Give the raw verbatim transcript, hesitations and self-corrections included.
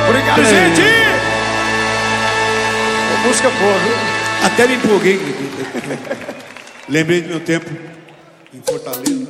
Obrigado, gente! Uma música boa, viu? Até me empolguei. Lembrei do meu tempo em Fortaleza.